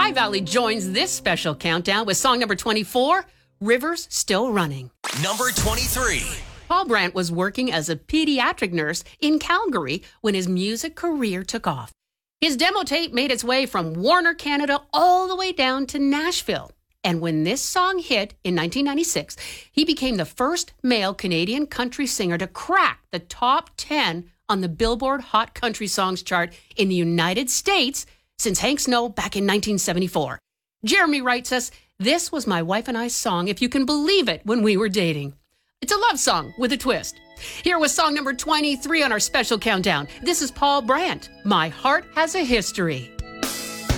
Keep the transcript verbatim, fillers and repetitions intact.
High Valley joins this special countdown with song number twenty-four, Rivers Still Running. Number twenty-three. Paul Brandt was working as a pediatric nurse in Calgary when his music career took off. His demo tape made its way from Warner, Canada, all the way down to Nashville. And when this song hit in nineteen ninety-six, he became the first male Canadian country singer to crack the top ten on the Billboard Hot Country Songs chart in the United States since Hank Snow back in nineteen seventy-four. Jeremy writes us, "This was my wife and I's song, if you can believe it, when we were dating." It's a love song with a twist. Here was song number twenty-three on our special countdown. This is Paul Brandt, My Heart Has a History.